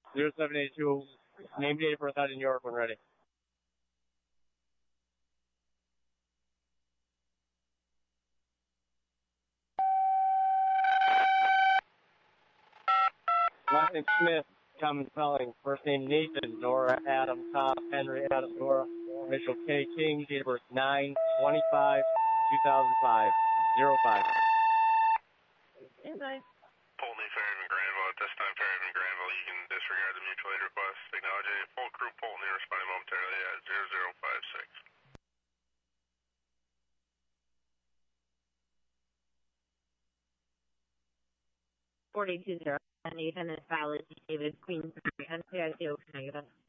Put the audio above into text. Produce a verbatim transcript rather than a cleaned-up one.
zero seven eight two, name, date of birth out in New York when ready. Last name Smith, common spelling. First name Nathan, Nora, Adam, Tom, Henry, Adam, Nora. Initial K King, date of birth nine twenty-five two thousand five, zero five. Good night. Pulteney, Fairhaven, Granville. At this time, Fairhaven, Granville, you can disregard the mutual aid request. Acknowledging full crew Pulteney responding momentarily at zero zero five six. forty-two zero. Nathan is valid. David Queen. N C I C O negative.